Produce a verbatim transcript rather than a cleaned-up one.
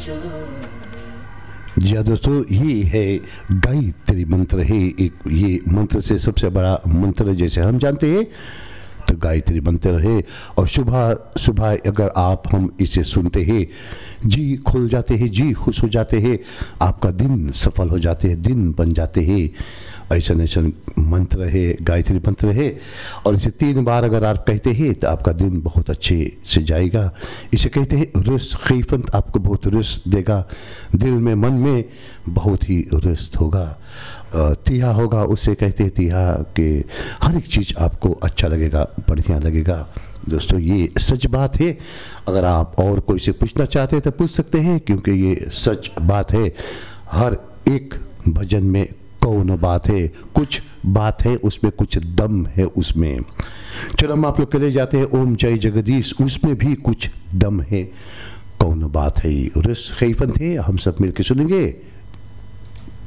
जी हाँ दोस्तों, ये है गायत्री मंत्र है। एक ये मंत्र से सबसे बड़ा मंत्र जैसे हम जानते हैं तो गायत्री मंत्र है। और सुबह सुबह अगर आप हम इसे सुनते हैं, जी खुल जाते हैं, जी खुश हो जाते हैं, आपका दिन सफल हो जाते हैं, दिन बन जाते हैं। ऐसा ऐसा मंत्र है, गायत्री मंत्र है। और इसे तीन बार अगर आप कहते हैं तो आपका दिन बहुत अच्छे से जाएगा। इसे कहते हैं रुस खीफंत, आपको बहुत रुस देगा, दिल में मन में बहुत ही रुस्त होगा, तिहा होगा, उसे कहते हैं तिहा कि हर एक चीज़ आपको अच्छा लगेगा, बढ़िया लगेगा। दोस्तों ये सच बात है। अगर आप और कोई से पूछना चाहते हैं तो पूछ सकते हैं, क्योंकि ये सच बात है। हर एक भजन में कौन बात है, कुछ बात है उसमें, कुछ दम है उसमें। चलो हम आप लोग के लिए जाते हैं ओम जय जगदीश, उसमें भी कुछ दम है। कौन बात है, रुस खैफन थे, हम सब मिलकर सुनेंगे।